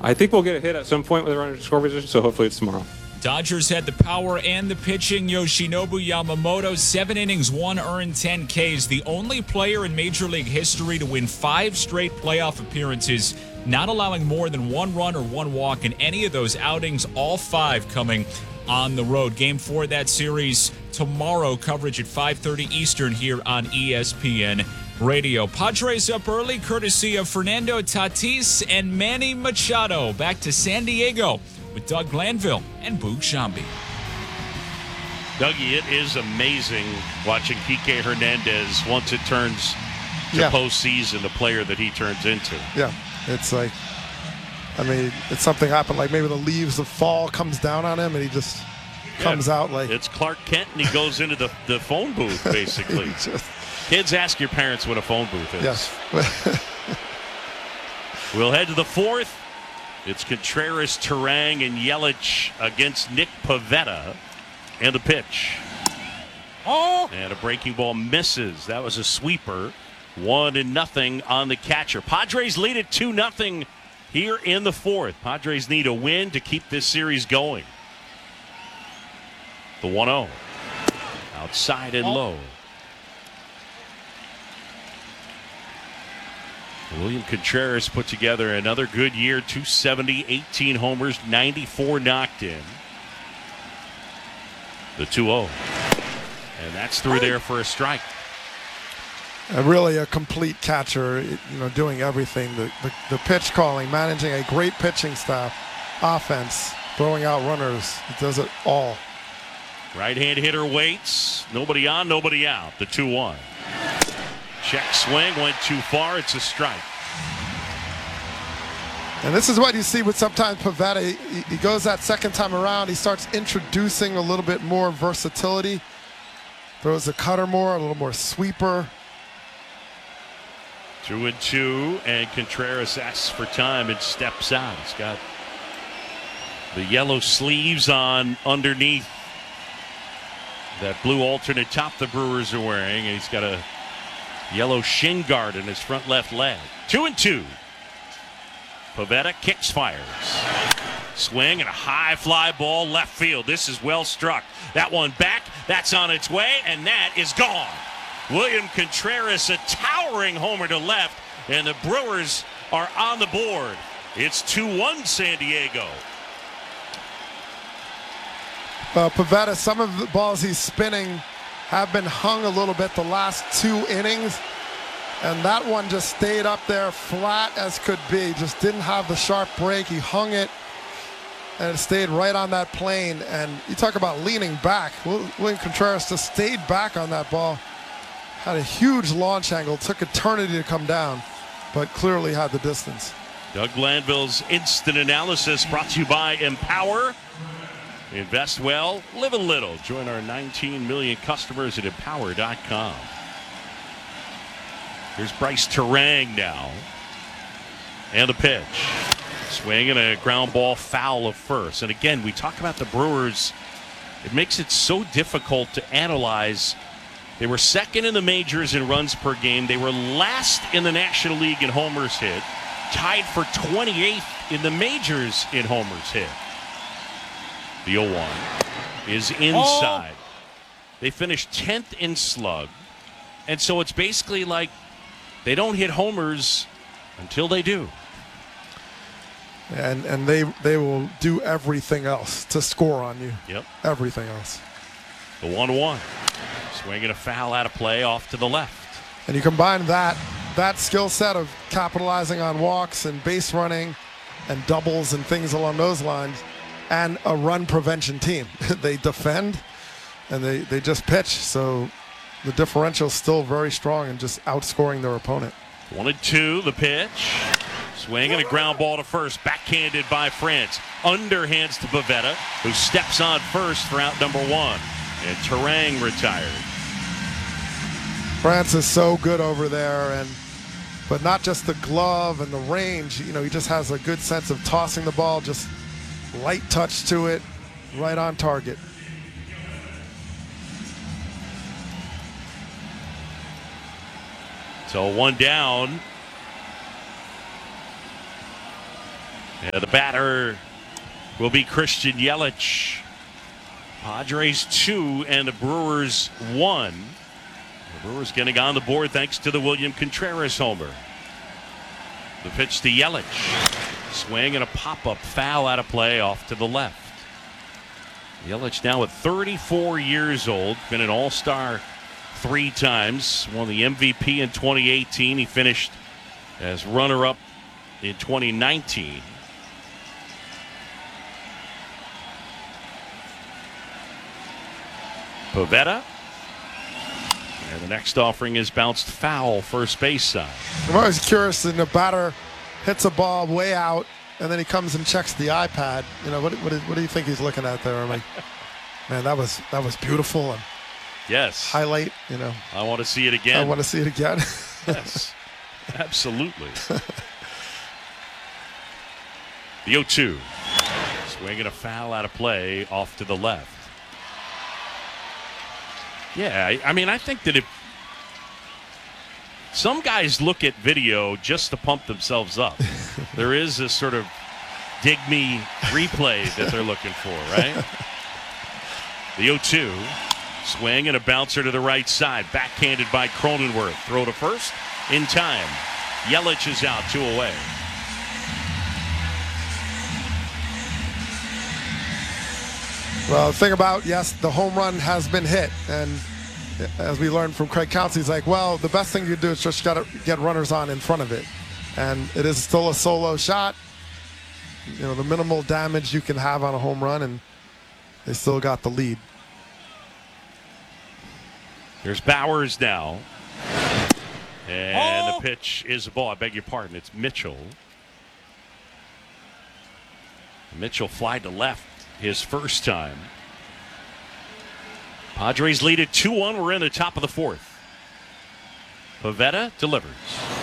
I think we'll get a hit at some point with a runner in score position, so hopefully it's tomorrow. Dodgers had the power and the pitching. Yoshinobu Yamamoto, 7 innings, 1 earned, 10 Ks. The only player in Major League history to win 5 straight playoff appearances, not allowing more than 1 run or 1 walk in any of those outings, all 5 coming on the road. Game 4 of that series tomorrow, coverage at 5:30 Eastern here on ESPN Radio. Padres up early, courtesy of Fernando Tatis and Manny Machado. Back to San Diego with Doug Glanville and Boog Shambi. Dougie, it is amazing watching Kike Hernandez once it turns to postseason, the player that he turns into. Yeah, it's like, I mean, it's something happened, like maybe the leaves of fall comes down on him and he just comes out like... It's Clark Kent and he goes into the phone booth, basically. Kids, ask your parents what a phone booth is. Yes. We'll head to the 4th. It's Contreras, Turang, and Yelich against Nick Pivetta. And the pitch. And a breaking ball misses. That was a sweeper. 1-0 on the catcher. Padres lead at 2-0 here in the 4th. Padres need a win to keep this series going. The 1-0. Outside and low. William Contreras put together another good year. 270, 18 homers, 94 knocked in. The 2-0. And that's through there for a strike. Really a complete catcher, doing everything. The pitch calling, managing a great pitching staff, offense, throwing out runners. It does it all. Right-hand hitter waits. Nobody on, nobody out. The 2-1. Check swing, went too far. It's a strike. And this is what you see with sometimes Pivetta. He goes that second time around. He starts introducing a little bit more versatility. Throws the cutter more, a little more sweeper. 2-2, and Contreras asks for time and steps out. He's got the yellow sleeves on underneath that blue alternate top the Brewers are wearing, and he's got a yellow shin guard in his front left leg. 2-2. Pivetta kicks, fires. Swing and a high fly ball left field. This is well struck. That one back. That's on its way, and that is gone. William Contreras, a towering homer to left, and the Brewers are on the board. It's 2-1 San Diego. Pivetta, some of the balls he's spinning have been hung a little bit the last 2 innings. And that one just stayed up there flat as could be. Just didn't have the sharp break. He hung it, and it stayed right on that plane. And you talk about leaning back. William Contreras just stayed back on that ball. Had a huge launch angle. Took eternity to come down, but clearly had the distance. Doug Glanville's instant analysis brought to you by Empower. Invest well, live a little. Join our 19 million customers at Empower.com. Here's Bryce Turang now. And the pitch. Swing and a ground ball foul of first. And again, we talk about the Brewers. It makes it so difficult to analyze. They were second in the majors in runs per game. They were last in the National League in homers hit. Tied for 28th in the majors in homers hit. The 0-1 is inside. They finished 10th in slug. And so it's basically like they don't hit homers until they do. And they will do everything else to score on you. Yep. Everything else. The 1-1. Swinging a foul out of play off to the left. And you combine that skill set of capitalizing on walks and base running and doubles and things along those lines, and a run prevention team. They defend and they just pitch. So the differential is still very strong and just outscoring their opponent. 1-2, the pitch. Swing and a ground ball to first. Backhanded by France. Underhands to Pivetta, who steps on first for out number 1. And Turang retired. France is so good over there, but not just the glove and the range. He just has a good sense of tossing the ball, just light touch to it, right on target. So 1 down. And the batter will be Christian Yelich. Padres 2 and the Brewers 1. The Brewers getting on the board thanks to the William Contreras homer. The pitch to Yelich. Swing and a pop-up foul out of play off to the left. Yelich now at 34 years old. Been an all-star 3 times. Won the MVP in 2018. He finished as runner-up in 2019. Pivetta. And the next offering is bounced foul first base side. I'm always curious when the batter hits a ball way out and then he comes and checks the iPad. You know, what do you think he's looking at there? I'm like, man, that was beautiful. And yes. Highlight, you know. I want to see it again. I want to see it again. Yes, absolutely. The 0-2. Swinging a foul out of play off to the left. Yeah, I mean, I think that if some guys look at video just to pump themselves up, there is this sort of dig me replay that they're looking for, right? The 0-2. Swing and a bouncer to the right side. Backhanded by Cronenworth. Throw to first in time. Yelich is out, 2 away. Well, the thing about, yes, the home run has been hit. And as we learned from Craig Counsey, he's like, well, the best thing you do is just got to get runners on in front of it. And it is still a solo shot. You know, the minimal damage you can have on a home run, and they still got the lead. There's Bowers now. And the pitch is a ball. I beg your pardon. It's Mitchell. Mitchell fly to left his first time. Padres lead at 2-1. We're in the top of the 4th. Pivetta delivers.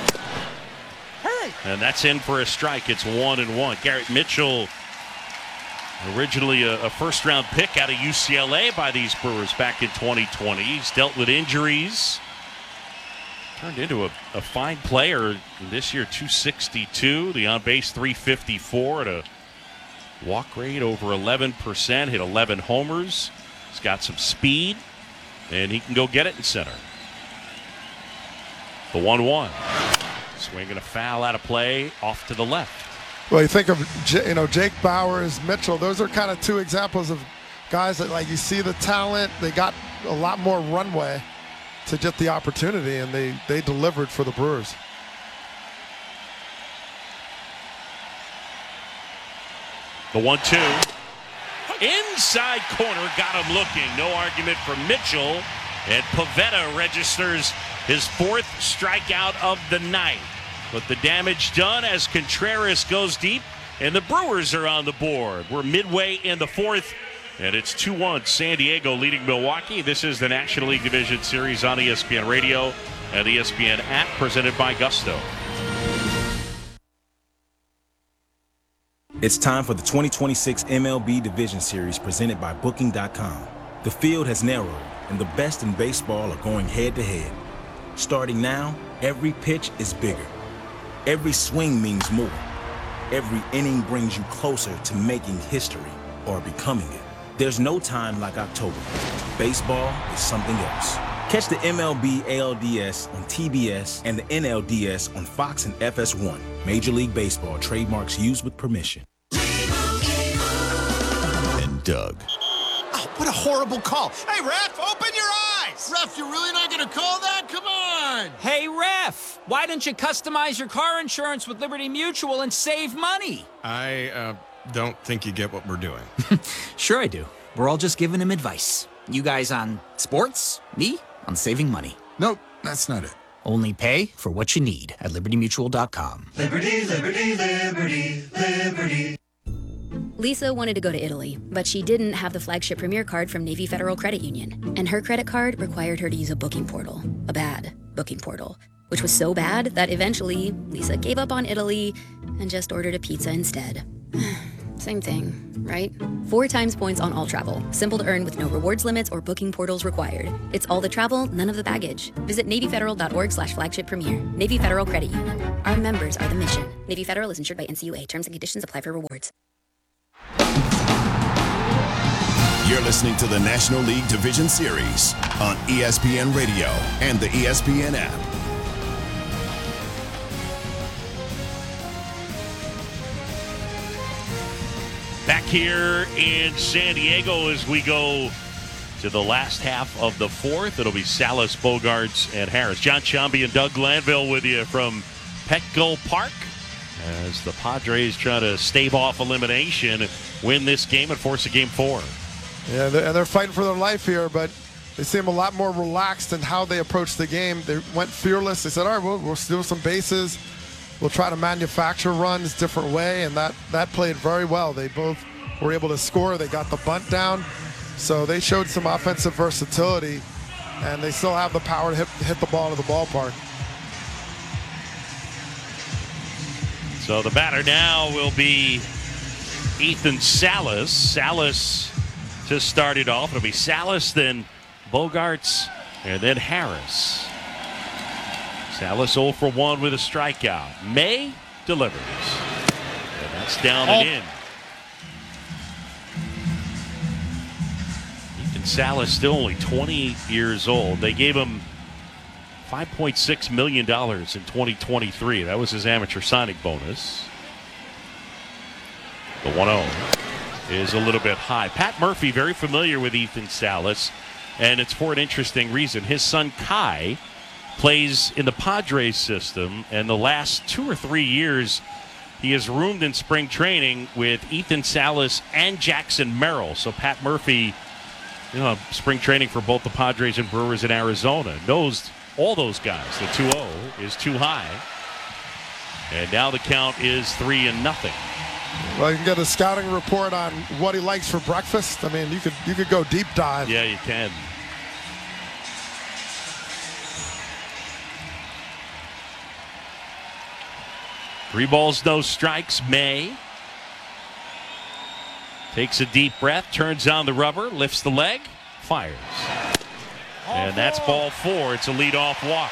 And that's in for a strike. It's 1-1. Garrett Mitchell, originally a first-round pick out of UCLA by these Brewers back in 2020. He's dealt with injuries. Turned into a fine player this year, 262. The on-base 354 at a walk rate over 11%. Hit 11 homers. He's got some speed, and he can go get it in center. The 1-1. Swinging a foul out of play off to the left. Well, you think of Jake Bowers, Mitchell. Those are kind of 2 examples of guys that, like, you see the talent. They got a lot more runway to get the opportunity, and they delivered for the Brewers. The 1-2. Inside corner, got him looking. No argument from Mitchell. And Pivetta registers his 4th strikeout of the night. But the damage done as Contreras goes deep, and the Brewers are on the board. We're midway in the 4th, and it's 2-1. San Diego leading Milwaukee. This is the National League Division Series on ESPN Radio and the ESPN app, presented by Gusto. It's time for the 2026 MLB Division Series presented by Booking.com. The field has narrowed, and the best in baseball are going head-to-head. Starting now, every pitch is bigger. Every swing means more. Every inning brings you closer to making history or becoming it. There's no time like October. Baseball is something else. Catch the MLB ALDS on TBS and the NLDS on Fox and FS1. Major League Baseball trademarks used with permission. And Doug. Oh, what a horrible call. Hey, ref, open your eyes. Ref, you're really not going to call that? Come on. Hey, ref, why don't you customize your car insurance with Liberty Mutual and save money? I don't think you get what we're doing. Sure I do. We're all just giving him advice. You guys on sports, me on saving money. Nope, that's not it. Only pay for what you need at libertymutual.com. Liberty, liberty, liberty, liberty. Lisa wanted to go to Italy, but she didn't have the flagship Premier card from Navy Federal Credit Union. And her credit card required her to use a booking portal, a bad booking portal, which was so bad that eventually Lisa gave up on Italy and just ordered a pizza instead. Same thing, right? 4 times points on all travel. Simple to earn with no rewards limits or booking portals required. It's all the travel, none of the baggage. Visit NavyFederal.org/flagship premier. Navy Federal Credit Union. Our members are the mission. Navy Federal is insured by NCUA. Terms and conditions apply for rewards. You're listening to the National League Division Series on ESPN Radio and the ESPN app. Back here in San Diego as we go to the last half of the fourth. It'll be Salas, Bogaerts, and Harris. John Sciambi and Doug Glanville with you from Petco Park as the Padres try to stave off elimination, win this game, and force a Game 4. Yeah, and they're fighting for their life here, but they seem a lot more relaxed in how they approached the game. They went fearless. They said, all right, we'll steal some bases. We'll try to manufacture runs different way, and that played very well. They both were able to score. They got the bunt down, so they showed some offensive versatility, and they still have the power to hit the ball into the ballpark. So the batter now will be Ethan Salas. Salas to start it off. It'll be Salas, then Bogaerts, and then Harris. Salas 0 for 1 with a strikeout. May delivers. And that's down and in. Ethan Salas still only 20 years old. They gave him $5.6 million in 2023. That was his amateur signing bonus. The 1-0 is a little bit high. Pat Murphy, very familiar with Ethan Salas, and it's for an interesting reason. His son Kai plays in the Padres system, and the last 2 or 3 years he has roomed in spring training with Ethan Salas and Jackson Merrill. So Pat Murphy, spring training for both the Padres and Brewers in Arizona, knows all those guys. The 2-0 is too high, and now the count is 3-0. Well, you can get a scouting report on what he likes for breakfast. I mean, you could go deep dive. Yeah, you can. Three balls, no strikes. May takes a deep breath, turns on the rubber, lifts the leg, fires. And that's ball 4. It's a leadoff walk.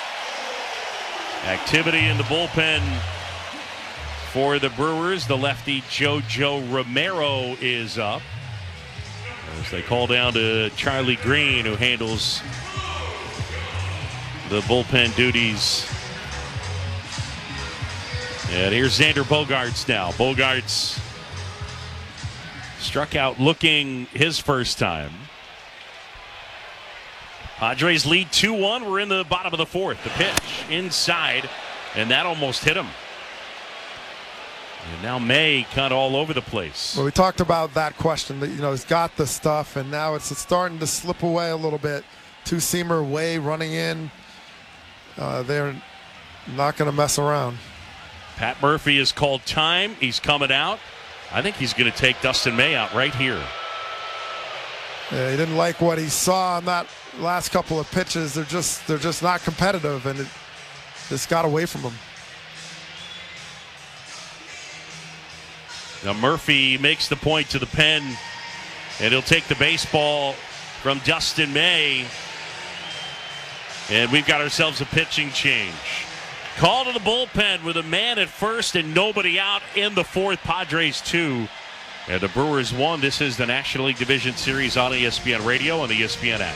Activity in the bullpen for the Brewers. The lefty JoJo Romero is up as they call down to Charlie Green, who handles the bullpen duties. And here's Xander Bogaerts now. Bogaerts struck out looking his first time. Padres lead 2-1. We're in the bottom of the fourth. The pitch inside, and that almost hit him. And now May kind of all over the place. Well, we talked about that question. That he's got the stuff, and now it's starting to slip away a little bit. Two-seamer Way running in. They're not going to mess around. Pat Murphy has called time. He's coming out. I think he's going to take Dustin May out right here. Yeah, he didn't like what he saw on that last couple of pitches. They're just not competitive, and it just got away from him. Now Murphy makes the point to the pen, and he'll take the baseball from Dustin May. And we've got ourselves a pitching change. Call to the bullpen with a man at first and nobody out in the fourth. Padres 2 and the Brewers 1. This is the National League Division Series on ESPN Radio and the ESPN app.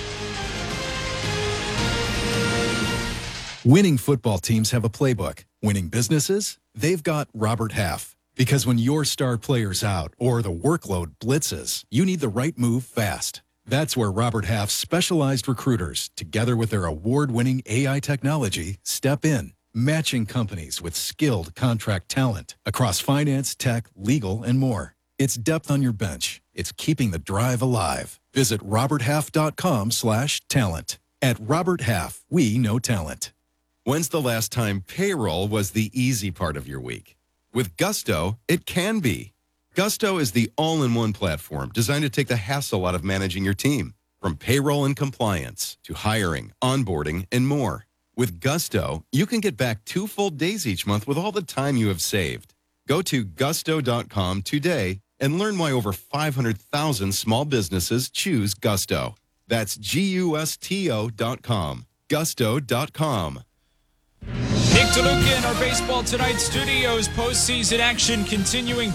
Winning football teams have a playbook. Winning businesses, they've got Robert Half. Because when your star player's out or the workload blitzes, you need the right move fast. That's where Robert Half's specialized recruiters, together with their award-winning AI technology, step in, matching companies with skilled contract talent across finance, tech, legal, and more. It's depth on your bench. It's keeping the drive alive. Visit roberthalf.com/talent. At Robert Half, we know talent. When's the last time payroll was the easy part of your week? With Gusto, it can be. Gusto is the all-in-one platform designed to take the hassle out of managing your team, from payroll and compliance to hiring, onboarding, and more. With Gusto, you can get back 2 full days each month with all the time you have saved. Go to gusto.com today and learn why over 500,000 small businesses choose Gusto. That's GUSTO.com. Gusto.com. Nick DeLuca in our Baseball Tonight studios. Postseason action continuing